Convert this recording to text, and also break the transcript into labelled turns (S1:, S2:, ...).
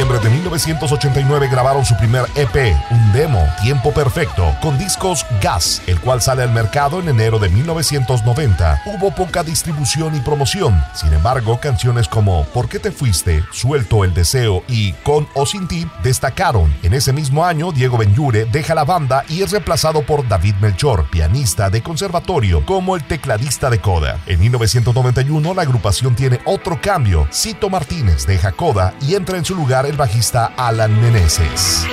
S1: noviembre de 1989 grabaron su primer EP, un demo, Tiempo Perfecto, con discos Gas, el cual sale al mercado en enero de 1990. Hubo poca distribución y promoción, sin embargo, canciones como ¿Por qué te fuiste?, Suelto el deseo y Con o sin ti destacaron. En ese mismo año, Diego Benlliure deja la banda y es reemplazado por David Melchor, pianista de conservatorio, como el tecladista de Coda. En 1991, la agrupación tiene otro cambio. Cito Martínez deja Coda y entra en su lugar el bajista Alan Meneses.